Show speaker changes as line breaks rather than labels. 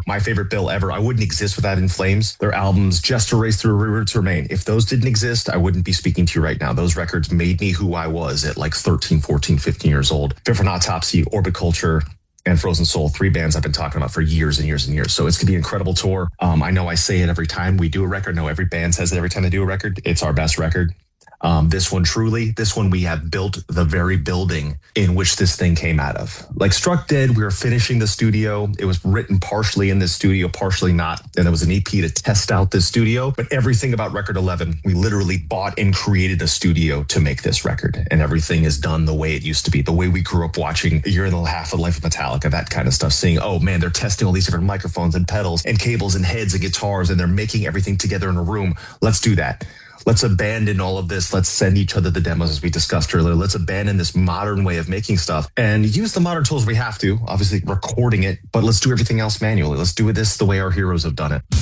My favorite bill ever. I wouldn't exist without In Flames. Their albums, Just to Race Through, River to Remain. If those didn't exist, I wouldn't be speaking to you right now. Those records made me who I was at like 13, 14, 15 years old. Fit for an Autopsy, Orbit Culture, and Frozen Soul, 3 bands I've been talking about for years and years and years. So it's going to be an incredible tour. I know I say it every time we do a record. No, every band says it every time they do a record. It's our best record. This one we have built the very building in which this thing came out of. Like Struck Dead, we were finishing the studio. It was written partially in this studio, partially not. And there was an EP to test out this studio. But everything about Record 11, we literally bought and created a studio to make this record. And everything is done the way it used to be, the way we grew up watching A Year and a Half of Life of Metallica, that kind of stuff, seeing, oh man, they're testing all these different microphones and pedals and cables and heads and guitars, and they're making everything together in a room. Let's do that. Let's abandon all of this. Let's send each other the demos, as we discussed earlier. Let's abandon this modern way of making stuff and use the modern tools we have to, obviously recording it, but let's do everything else manually. Let's do this the way our heroes have done it.